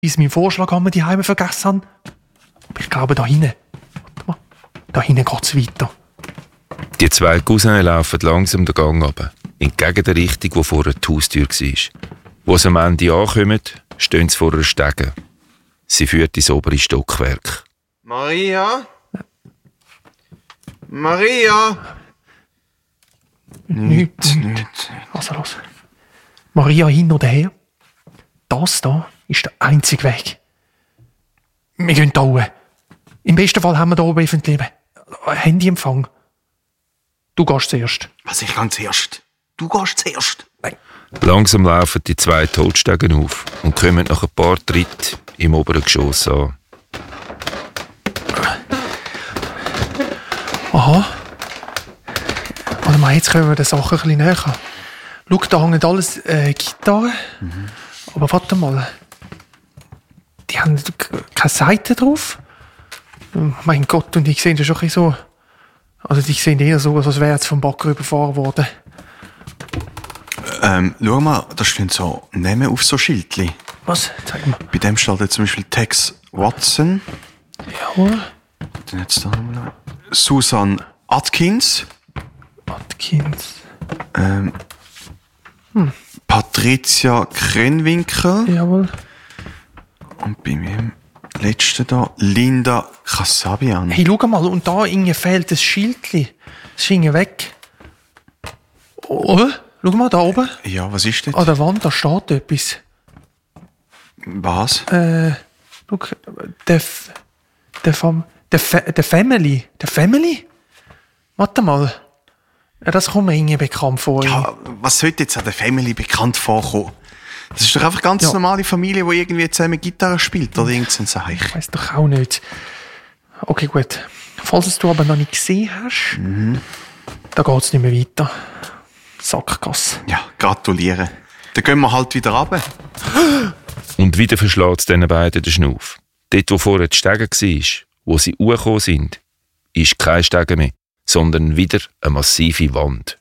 wie sie meinen Vorschlag haben, die Heime vergessen haben. Aber ich glaube, da hinten. Warte mal. Da hinten geht's weiter. Die zwei Cousins laufen langsam den Gang runter, entgegen der Richtung, wo vorher die Haustür war. Wo sie am Ende ankommen, stehen sie vor einer Stege. Sie führt ins obere Stockwerk. Maria? Maria? Nichts. Also los. Maria hin oder her. Das da ist der einzige Weg. Wir gehen da oben. Im besten Fall haben wir da oben öffentlich Handyempfang. Du gehst zuerst. Was, ich kann zuerst? Du gehst zuerst? Nein. Langsam laufen die zwei Todstegen auf und kommen nach ein paar Tritten im oberen Geschoss an. Aha. Warte mal, jetzt kommen wir der Sache ein bisschen näher. Schau, da hängen alles Gitarren. Aber warte mal. Die haben keine Seiten drauf. Mein Gott, und die sehen ja schon ein bisschen so... Also die sehen eher so, als wäre jetzt vom Bagger überfahren worden. Schau mal, da stehen so Namen auf so Schildchen. Was? Zeig mal. Bei dem steht jetzt zum Beispiel Tex Watson. Jawohl. Dann jetzt da nochmal. Susan Atkins. Atkins. Patricia Krenwinkel. Jawohl. Und bei mir im letzten da Linda Kasabian. Hey, schau mal, und da irgendwie fehlt das Schildchen. Das ist irgendwie weg. Oh, schau mal, da oben. Ja, was ist das? An der Wand, da steht etwas. Was? Schau, der Family. Der Family? Warte mal. Ja, das kommt mir irgendwie bekannt vor. Ja, was sollte jetzt an der Family bekannt vorkommen? Das ist doch einfach eine ganz normale Familie, die irgendwie zusammen Gitarre spielt oder irgendein Seich. Ich weiss doch auch nicht. Okay, gut. Falls du aber noch nicht gesehen hast, da geht's nicht mehr weiter. Sackgasse. Ja, gratulieren. Dann gehen wir halt wieder runter. Und wieder verschlägt es diesen beiden den Schnauf. Dort, wo vorher die Stege war, wo sie hochgekommen sind, ist keine Stege mehr, sondern wieder eine massive Wand.